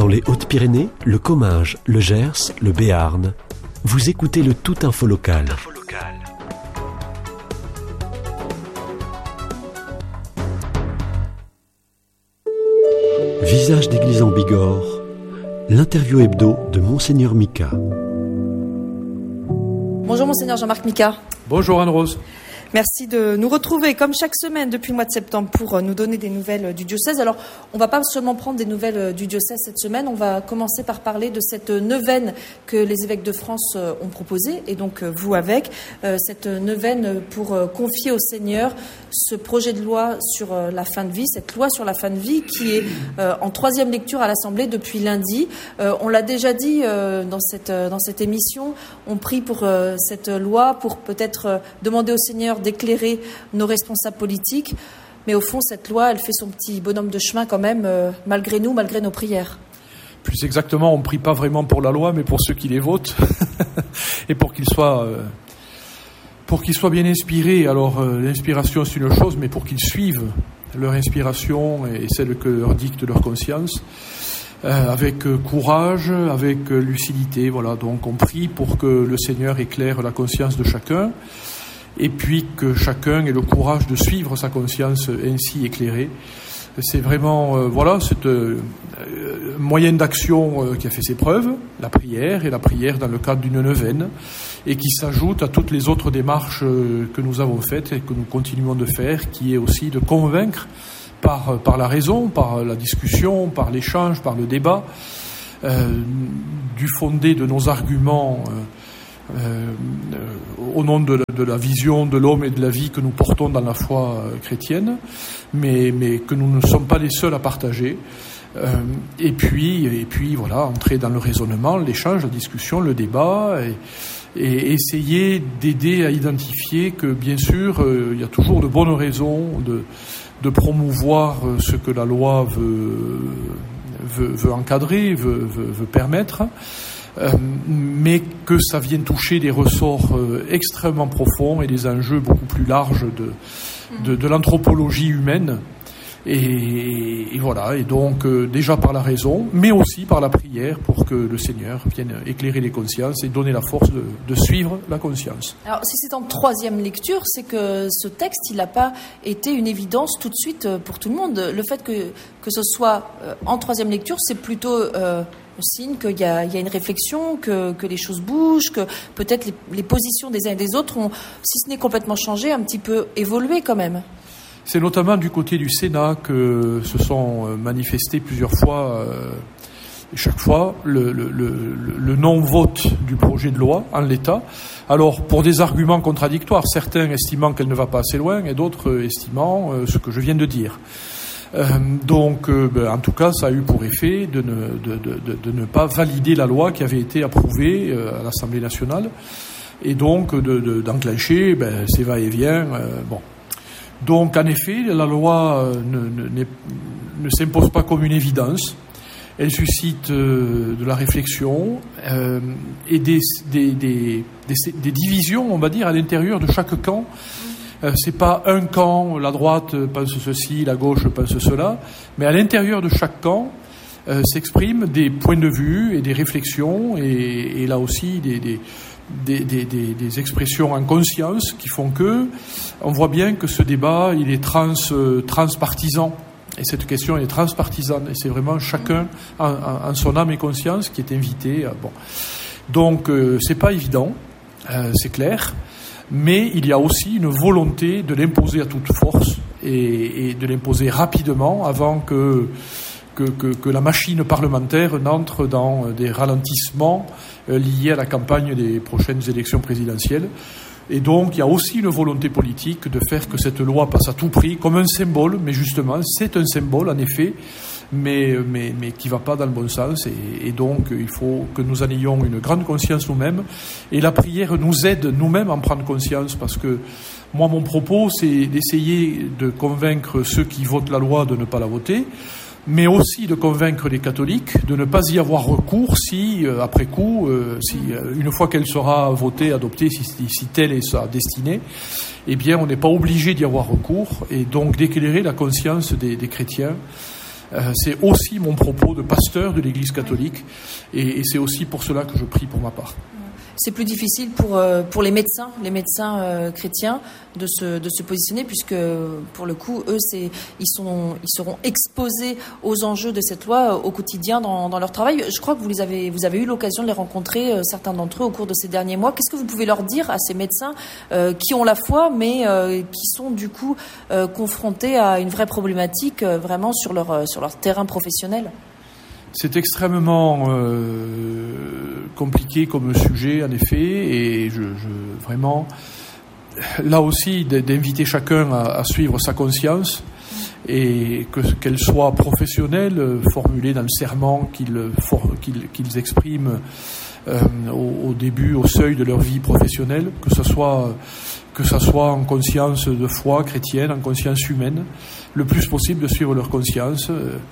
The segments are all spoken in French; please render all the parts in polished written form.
Dans les Hautes-Pyrénées, le Comminges, le Gers, le Béarn, vous écoutez le Tout Info Local. Visage d'église en Bigorre, l'interview hebdo de Monseigneur Mika. Bonjour Monseigneur Jean-Marc Mika. Bonjour Anne-Rose. Merci de nous retrouver comme chaque semaine depuis le mois de septembre pour nous donner des nouvelles du diocèse. Alors, on ne va pas seulement prendre des nouvelles du diocèse cette semaine, on va commencer par parler de cette neuvaine que les évêques de France ont proposée, et donc vous avec, cette neuvaine pour confier au Seigneur ce projet de loi sur la fin de vie, cette loi sur la fin de vie qui est en troisième lecture à l'Assemblée depuis lundi. On l'a déjà dit dans cette émission, on prie pour cette loi pour peut-être demander au Seigneur d'éclairer nos responsables politiques. Mais au fond, cette loi, elle fait son petit bonhomme de chemin quand même, malgré nous, malgré nos prières. Plus exactement, on ne prie pas vraiment pour la loi, mais pour ceux qui les votent. Et pour qu'ils soient bien inspirés. Alors, l'inspiration, c'est une chose, mais pour qu'ils suivent leur inspiration et celle que leur dicte leur conscience, avec courage, avec lucidité. Voilà, donc on prie pour que le Seigneur éclaire la conscience de chacun. Et puis que chacun ait le courage de suivre sa conscience ainsi éclairée. C'est vraiment, c'est un moyen d'action qui a fait ses preuves, la prière dans le cadre d'une neuvaine, et qui s'ajoute à toutes les autres démarches que nous avons faites et que nous continuons de faire, qui est aussi de convaincre par la raison, par la discussion, par l'échange, par le débat, du fondé de nos arguments au nom de la vision de l'homme et de la vie que nous portons dans la foi chrétienne, mais que nous ne sommes pas les seuls à partager. Et puis voilà, entrer dans le raisonnement, l'échange, la discussion, le débat, et essayer d'aider à identifier que, bien sûr, il y a toujours de bonnes raisons de promouvoir ce que la loi veut encadrer, veut permettre. Mais que ça vienne toucher des ressorts extrêmement profonds et des enjeux beaucoup plus larges de l'anthropologie humaine. Et voilà, et donc déjà par la raison, mais aussi par la prière pour que le Seigneur vienne éclairer les consciences et donner la force de suivre la conscience. Alors si c'est en troisième lecture, c'est que ce texte, il n'a pas été une évidence tout de suite pour tout le monde. Le fait que ce soit en troisième lecture, c'est plutôt signe qu'il y a une réflexion, que les choses bougent, que peut-être les positions des uns et des autres ont, si ce n'est complètement changé, un petit peu évolué quand même. C'est notamment du côté du Sénat que se sont manifestés plusieurs fois, et chaque fois, le non-vote du projet de loi en l'état. Alors, pour des arguments contradictoires, certains estimant qu'elle ne va pas assez loin et d'autres estimant ce que je viens de dire. En tout cas, ça a eu pour effet de ne pas valider la loi qui avait été approuvée à l'Assemblée nationale, et donc d'enclencher ces va-et-vient. Donc, en effet, la loi ne s'impose pas comme une évidence. Elle suscite de la réflexion et des divisions, on va dire, à l'intérieur de chaque camp. C'est pas un camp, la droite pense ceci, la gauche pense cela, mais à l'intérieur de chaque camp s'expriment des points de vue et des réflexions, et là aussi des expressions en conscience qui font que on voit bien que ce débat il est transpartisan, et cette question est transpartisane, et c'est vraiment chacun en son âme et conscience qui est invité. Donc c'est pas évident, c'est clair. Mais il y a aussi une volonté de l'imposer à toute force et de l'imposer rapidement avant que la machine parlementaire n'entre dans des ralentissements liés à la campagne des prochaines élections présidentielles. Et donc il y a aussi une volonté politique de faire que cette loi passe à tout prix comme un symbole, mais justement c'est un symbole en effet, mais qui ne va pas dans le bon sens, et donc il faut que nous en ayons une grande conscience nous-mêmes, et la prière nous aide nous-mêmes à en prendre conscience, parce que moi mon propos c'est d'essayer de convaincre ceux qui votent la loi de ne pas la voter, mais aussi de convaincre les catholiques de ne pas y avoir recours si, après coup, une fois qu'elle sera votée, adoptée, si telle est sa destinée, eh bien on n'est pas obligé d'y avoir recours, et donc d'éclairer la conscience des chrétiens C'est aussi mon propos de pasteur de l'Église catholique, et c'est aussi pour cela que je prie pour ma part. C'est plus difficile pour les médecins chrétiens de se positionner, puisque pour le coup, eux, ils seront exposés aux enjeux de cette loi au quotidien dans leur travail. Je crois que vous avez eu l'occasion de les rencontrer, certains d'entre eux, au cours de ces derniers mois. Qu'est-ce que vous pouvez leur dire à ces médecins qui ont la foi, mais qui sont du coup confrontés à une vraie problématique vraiment sur leur terrain professionnel? C'est extrêmement compliqué comme sujet, en effet, et vraiment, là aussi, d'inviter chacun à suivre sa conscience, et qu'elle soit professionnelle, formulée dans le serment qu'ils expriment au début, au seuil de leur vie professionnelle, que ça soit en conscience de foi chrétienne, en conscience humaine, le plus possible de suivre leur conscience.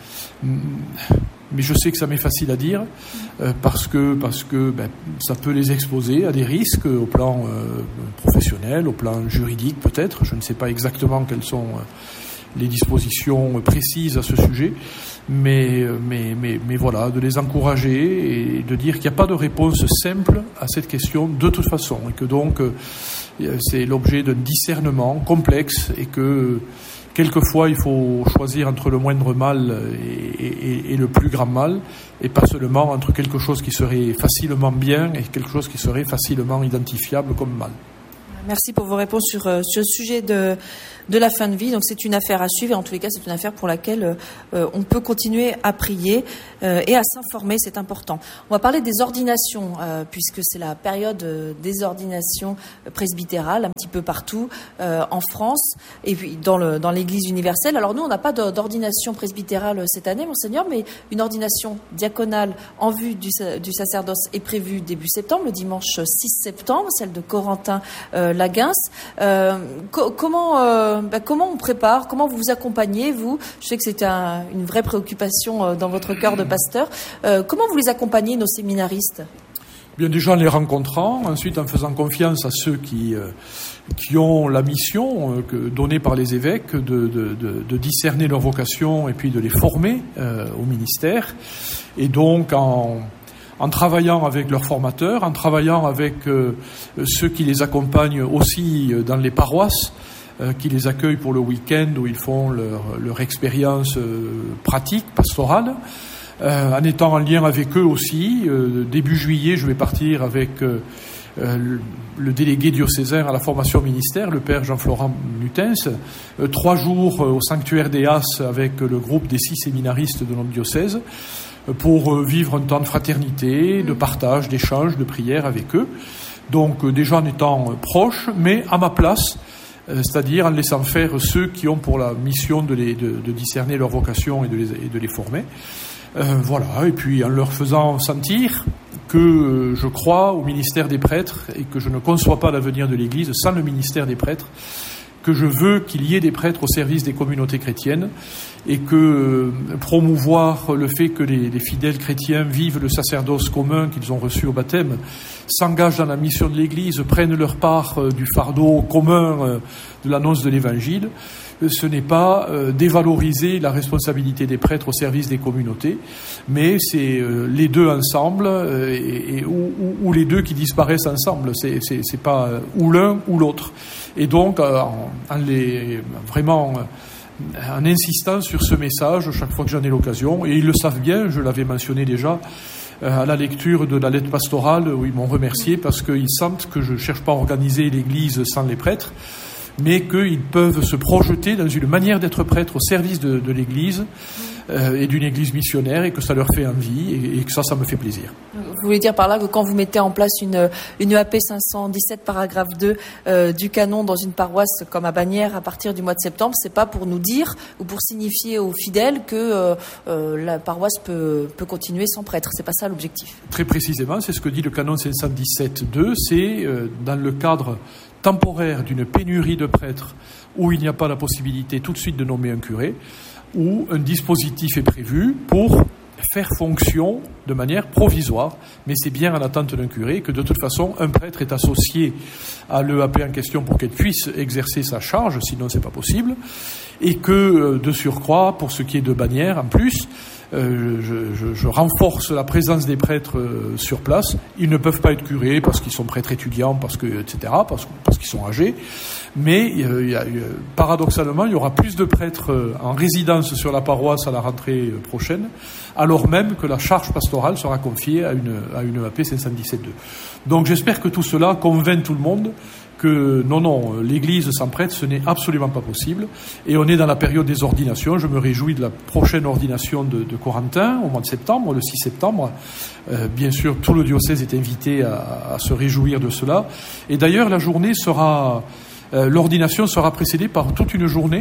Mais je sais que ça m'est facile à dire parce que ça peut les exposer à des risques au plan professionnel, au plan juridique peut-être. Je ne sais pas exactement quelles sont les dispositions précises à ce sujet, mais voilà, de les encourager et de dire qu'il n'y a pas de réponse simple à cette question de toute façon, et que donc c'est l'objet d'un discernement complexe, et que quelquefois, il faut choisir entre le moindre mal et le plus grand mal, et pas seulement entre quelque chose qui serait facilement bien et quelque chose qui serait facilement identifiable comme mal. Merci pour vos réponses sur ce sujet de la fin de vie. Donc c'est une affaire à suivre, et en tous les cas c'est une affaire pour laquelle on peut continuer à prier et à s'informer, c'est important. On va parler des ordinations, puisque c'est la période des ordinations presbytérales un petit peu partout en France, et puis dans l'Église universelle. Alors nous on n'a pas d'ordination presbytérale cette année, Monseigneur, mais une ordination diaconale en vue du sacerdoce est prévue début septembre, le dimanche 6 septembre, celle de Corentin Laguens. Comment on prépare, comment vous vous accompagnez, vous? Je sais que c'est une vraie préoccupation dans votre cœur de pasteur. Comment vous les accompagnez, nos séminaristes? Bien, déjà en les rencontrant, ensuite en faisant confiance à ceux qui ont la mission donnée par les évêques de discerner leur vocation et puis de les former au ministère. Et donc en travaillant avec leurs formateurs, en travaillant avec ceux qui les accompagnent aussi dans les paroisses, qui les accueillent pour le week-end où ils font leur expérience pratique, pastorale, en étant en lien avec eux aussi. Début juillet, je vais partir avec le délégué diocésain à la formation ministère, le père Jean-Florent Nutens, 3 jours au sanctuaire des As avec le groupe des 6 séminaristes de notre diocèse, pour vivre un temps de fraternité, de partage, d'échange, de prière avec eux. Donc déjà en étant proche, mais à ma place, c'est-à-dire en laissant faire ceux qui ont pour la mission de discerner leur vocation et de les former. Voilà, et puis en leur faisant sentir que je crois au ministère des prêtres et que je ne conçois pas l'avenir de l'Église sans le ministère des prêtres, que je veux qu'il y ait des prêtres au service des communautés chrétiennes, et que promouvoir le fait que les fidèles chrétiens vivent le sacerdoce commun qu'ils ont reçu au baptême, s'engagent dans la mission de l'Église, prennent leur part du fardeau commun de l'annonce de l'Évangile, ce n'est pas dévaloriser la responsabilité des prêtres au service des communautés, mais c'est les deux ensemble, ou les deux qui disparaissent ensemble. C'est pas ou l'un ou l'autre. Et donc, en insistant sur ce message chaque fois que j'en ai l'occasion, et ils le savent bien, je l'avais mentionné déjà à la lecture de la lettre pastorale où ils m'ont remercié parce qu'ils sentent que je ne cherche pas à organiser l'Église sans les prêtres, mais qu'ils peuvent se projeter dans une manière d'être prêtre au service de l'Église et d'une Église missionnaire, et que ça leur fait envie, et que ça me fait plaisir. Vous voulez dire par là que quand vous mettez en place une EAP 517 paragraphe 2 du canon dans une paroisse comme à Bagnères à partir du mois de septembre, c'est pas pour nous dire ou pour signifier aux fidèles que la paroisse peut continuer sans prêtre. C'est pas ça l'objectif. Très précisément, c'est ce que dit le canon 517.2, c'est dans le cadre temporaire d'une pénurie de prêtres où il n'y a pas la possibilité tout de suite de nommer un curé, où un dispositif est prévu pour faire fonction de manière provisoire, mais c'est bien en attente d'un curé que de toute façon un prêtre est associé à l'EAP en question pour qu'elle puisse exercer sa charge, sinon c'est pas possible, et que de surcroît, pour ce qui est de Bagnères, en plus, je renforce la présence des prêtres sur place. Ils ne peuvent pas être curés parce qu'ils sont prêtres étudiants, etc., parce qu'ils sont âgés. Mais paradoxalement, il y aura plus de prêtres en résidence sur la paroisse à la rentrée prochaine, alors même que la charge pastorale sera confiée à une EAP 517.2. Donc j'espère que tout cela convainc tout le monde que non, l'Église sans prêtre, ce n'est absolument pas possible. Et on est dans la période des ordinations. Je me réjouis de la prochaine ordination de Corentin, au mois de septembre, le 6 septembre. Bien sûr, tout le diocèse est invité à se réjouir de cela. Et d'ailleurs, l'ordination sera précédée par toute une journée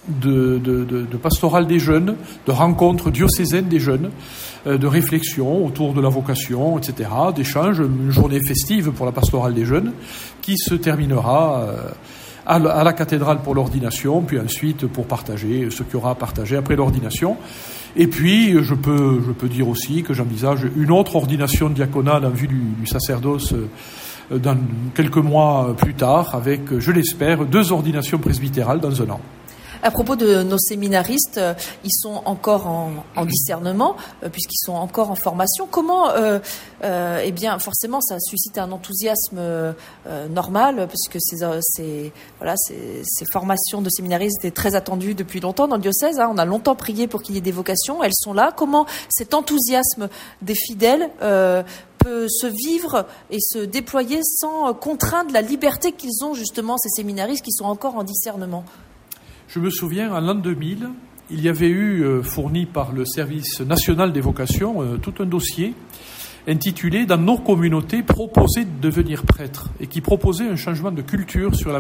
de pastoral des jeunes, de rencontres diocésaines des jeunes, de réflexion autour de la vocation, etc., d'échanges, une journée festive pour la pastorale des jeunes, qui se terminera à la cathédrale pour l'ordination, puis ensuite pour partager ce qu'il y aura à partager après l'ordination. Et puis, je peux dire aussi que j'envisage une autre ordination diaconale en vue du sacerdoce dans quelques mois plus tard, avec, je l'espère, 2 ordinations presbytérales dans un an. À propos de nos séminaristes, ils sont encore en discernement, puisqu'ils sont encore en formation. Comment, eh bien, forcément, ça suscite un enthousiasme normal, puisque ces formations de séminaristes étaient très attendues depuis longtemps dans le diocèse. On a longtemps prié pour qu'il y ait des vocations. Elles sont là. Comment cet enthousiasme des fidèles peut se vivre et se déployer sans contraindre la liberté qu'ils ont justement, ces séminaristes qui sont encore en discernement? Je me souviens, en l'an 2000, il y avait eu, fourni par le service national des vocations, tout un dossier intitulé « Dans nos communautés, proposer de devenir prêtre » et qui proposait un changement de culture sur la